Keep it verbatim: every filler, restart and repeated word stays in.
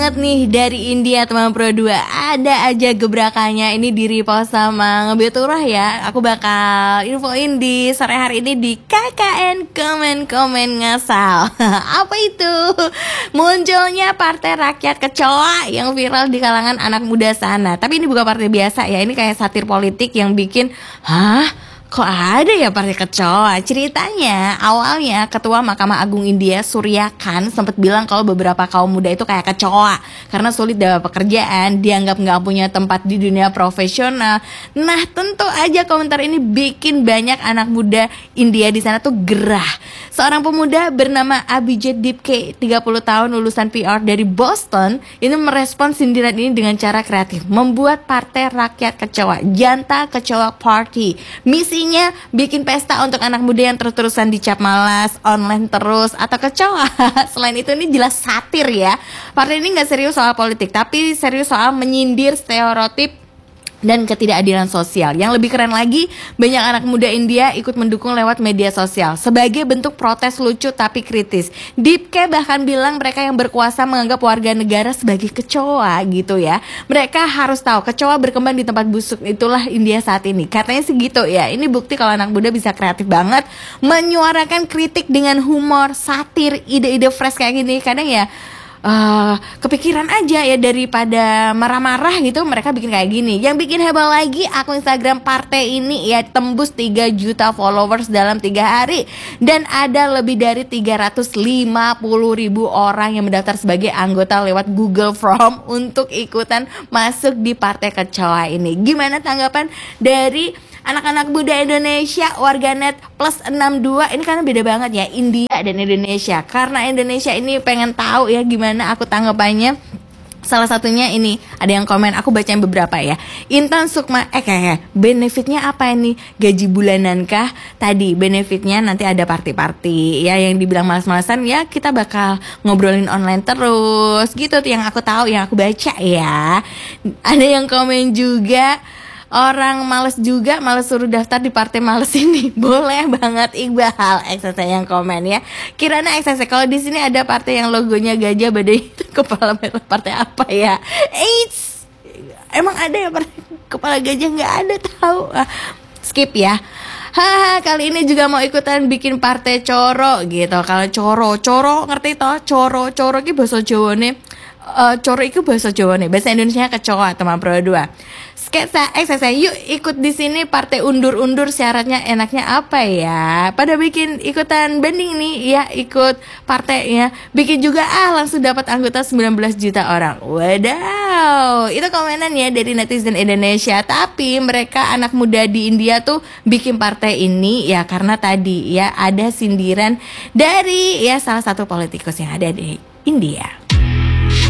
Banget nih dari India teman Pro dua, ada aja gebrakannya ini di repost sama Ngebeturah ya. Aku bakal infoin di sore hari ini di K K N Komen-Komen Ngasal. Apa itu? Munculnya Partai Rakyat Kecoa yang viral di kalangan anak muda sana. Tapi ini bukan partai biasa ya, ini kayak satir politik yang bikin, hah? Kok ada ya partai kecoa? Ceritanya awalnya Ketua Mahkamah Agung India Surya Khan sempat bilang kalau beberapa kaum muda itu kayak kecoa karena sulit dapat pekerjaan, dianggap nggak punya tempat di dunia profesional. Nah tentu aja komentar ini bikin banyak anak muda India di sana tuh gerah. Seorang pemuda bernama Abhijit Dipke, tiga puluh tahun, lulusan P R dari Boston, ini merespons sindiran ini dengan cara kreatif, membuat Partai Rakyat Kecoa, Janta Kecoa Party. Misi bikin pesta untuk anak muda yang terus-terusan dicap malas, online terus, atau kecoa. Selain itu ini jelas satir ya. Partai ini gak serius soal politik, tapi serius soal menyindir stereotip dan ketidakadilan sosial. Yang lebih keren lagi, banyak anak muda India ikut mendukung lewat media sosial sebagai bentuk protes lucu tapi kritis. Dipke bahkan bilang mereka yang berkuasa menganggap warga negara sebagai kecoa gitu ya. Mereka harus tahu kecoa berkembang di tempat busuk, itulah India saat ini. Katanya segitu ya. Ini bukti kalau anak muda bisa kreatif banget menyuarakan kritik dengan humor, satir, ide-ide fresh kayak gini. Kadang ya Uh, kepikiran aja ya, daripada marah-marah gitu mereka bikin kayak gini. Yang bikin heboh lagi, akun Instagram partai ini ya tembus tiga juta followers dalam tiga hari. Dan ada lebih dari tiga ratus lima puluh ribu orang yang mendaftar sebagai anggota lewat Google Form untuk ikutan masuk di partai kecoa ini. Gimana tanggapan dari anak-anak muda Indonesia, warganet plus enam dua? Ini karena beda banget ya India dan Indonesia. Karena Indonesia ini pengen tahu ya gimana aku tanggapannya. Salah satunya ini, ada yang komen, aku bacain beberapa ya. Intan Sukma, eh kayak benefitnya apa ini? Gaji bulanan kah? Tadi benefitnya nanti ada party-party ya, yang dibilang malas-malasan ya kita bakal ngobrolin online terus gitu tuh yang aku tahu, yang aku baca ya. Ada yang komen juga, orang males juga, males suruh daftar di partai males ini. Boleh banget Iqbal, X S yang komen ya. Kirana X S, kalau di sini ada partai yang logonya gajah, badai itu kepala merah, partai apa ya? Eits, emang ada ya partai kepala gajah? Nggak ada, tahu. Ah, skip ya. Haha, kali ini juga mau ikutan bikin partai coro gitu. Kalau coro, coro ngerti toh? Coro, coro ki bahasa Jawa nih. Uh, coro itu bahasa Jawa nih, bahasa Indonesia kecoa teman Pro dua. Sketsa X S, yuk ikut di sini partai undur-undur, syaratnya enaknya apa ya? Pada bikin ikutan banding nih ya, ikut partainya. Bikin juga ah langsung dapat anggota sembilan belas juta orang. Wadaw, itu komenan ya dari netizen Indonesia. Tapi mereka anak muda di India tuh bikin partai ini ya karena tadi ya ada sindiran dari ya salah satu politikus yang ada di India.